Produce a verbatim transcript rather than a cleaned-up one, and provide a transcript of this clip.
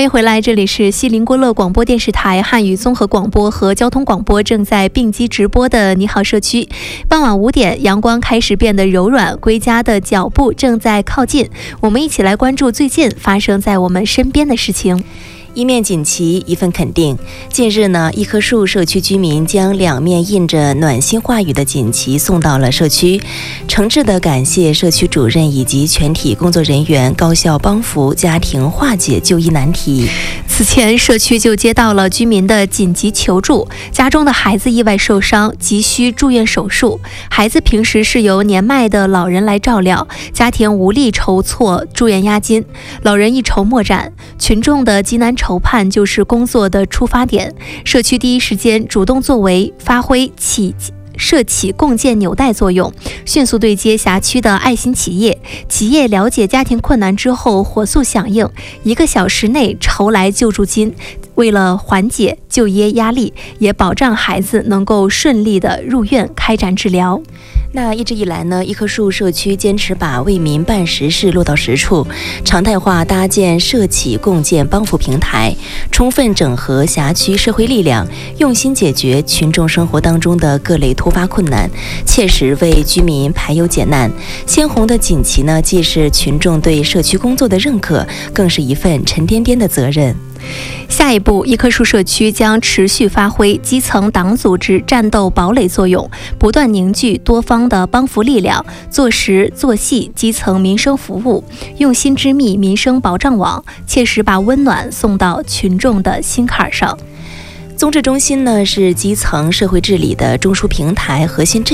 迎回来，这里是西林郭勒广播电视台汉语综合广播和交通广播正在并机直播的你好社区。傍晚五点，阳光开始变得柔软，归家的脚步正在靠近。我们一起来关注最近发生在我们身边的事情。 一面锦旗，一份肯定。近日呢，一棵树社区居民将两面印着暖心话语的锦旗送到了社区，诚挚地感谢社区主任以及全体工作人员高效帮扶家庭化解就医难题。 此前，社区就接到了居民的紧急求助，家中的孩子意外受伤，急需住院手术。孩子平时是由年迈的老人来照料，家庭无力筹措住院押金，老人一筹莫展。群众的急难筹盼就是工作的出发点，社区第一时间主动作为，发挥起社企共建纽带作用，迅速对接辖区的爱心企业，企业了解家庭困难之后火速响应，一个小时内筹来救助金。为了缓解就业压力，也保障孩子能够顺利的入院开展治疗。 那一直以来呢，一棵树社区坚持把为民办实事落到实处，常态化搭建社企共建帮扶平台，充分整合辖区社会力量，用心解决群众生活当中的各类突发困难，切实为居民排忧解难。鲜红的锦旗呢，既是群众对社区工作的认可，更是一份沉甸甸的责任。 下一步，一棵树社区将持续发挥基层党组织战斗堡垒作用，不断凝聚多方的帮扶力量，做实做细基层民生服务，用心织密民生保障网，切实把温暖送到群众的心坎上。 综治中心呢，是基层社会治理的中枢平台、核心阵